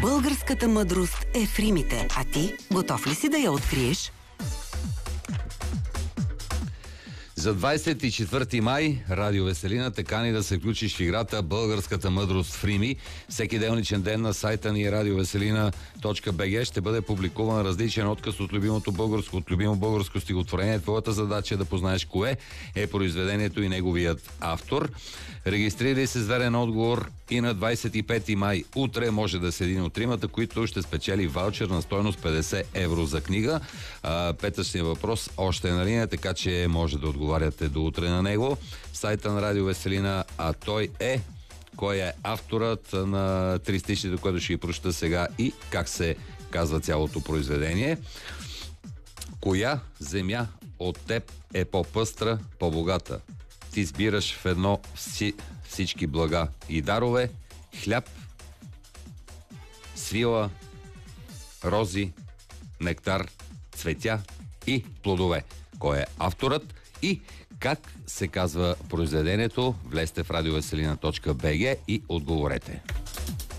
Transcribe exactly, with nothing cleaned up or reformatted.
Българската мъдрост е в римите, а ти готов ли си да я откриеш? За двадесет и четвърти май Радио Веселина те кани да се включиш в играта Българската мъдрост в Рими. Всеки делничен ден на сайта ни радиовеселина точка би джи ще бъде публикуван различен отказ от любимото българско, от любимо българско стихотворение. Твоята задача е да познаеш кое е произведението и неговият автор. Регистрирай се с верен отговор и на двадесет и пети май. Утре може да се един от тримата, които ще спечели ваучер на стойност петдесет евро за книга. Петъчният въпрос още е на линия, така че може да отговаряте до утре на него. Сайта на Радио Веселина, а той е кой е авторът на три стишите, което ще ги прочета сега и как се казва цялото произведение. Коя земя от теб е по-пъстра, по-богата? Ти сбираш в едно вси, всички блага и дарове, хляб, свила, рози, нектар, цветя и плодове. Кой е авторът и как се казва произведението? Влезте в радиовеселина точка би джи и отговорете.